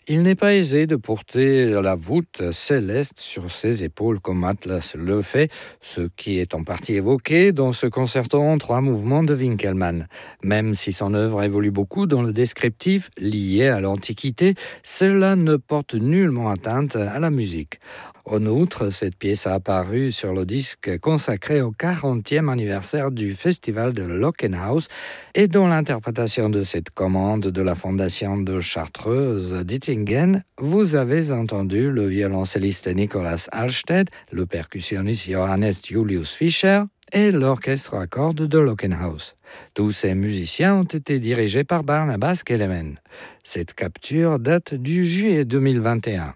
Il n'est pas aisé de porter la voûte céleste sur ses épaules comme Atlas le fait, ce qui est en partie évoqué dans ce concerto en 3 mouvements de Winkelmann. Même si son œuvre évolue beaucoup dans le descriptif lié à l'Antiquité, cela ne porte nullement atteinte à la musique. En outre, cette pièce a apparu sur le disque consacré au 40e anniversaire du festival de Lockenhaus et dans l'interprétation de cette commande de la Fondation de Chartreuse d'Ittingen, vous avez entendu le violoncelliste Nicolas Alstedt, le percussionniste Johannes Julius Fischer et l'orchestre à cordes de Lockenhaus. Tous ces musiciens ont été dirigés par Barnabas Kelemen. Cette capture date du juillet 2021.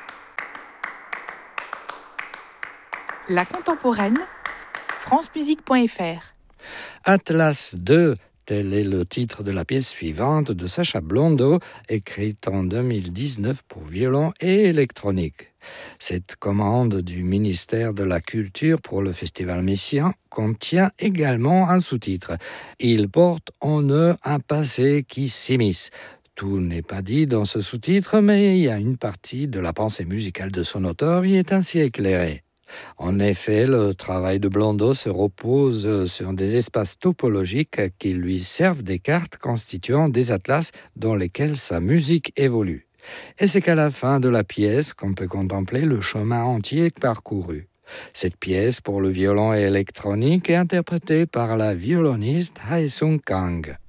La contemporaine, francemusique.fr. Atlas 2, tel est le titre de la pièce suivante de Sacha Blondeau, écrite en 2019 pour violon et électronique. Cette commande du ministère de la Culture pour le Festival Messiaen contient également un sous-titre. Il porte en eux un passé qui s'immisce. Tout n'est pas dit dans ce sous-titre, mais il y a une partie de la pensée musicale de son auteur qui est ainsi éclairée. En effet, le travail de Blondeau se repose sur des espaces topologiques qui lui servent des cartes constituant des atlas dans lesquels sa musique évolue. Et c'est qu'à la fin de la pièce qu'on peut contempler le chemin entier parcouru. Cette pièce pour le violon et électronique est interprétée par la violoniste Hae Sung Kang.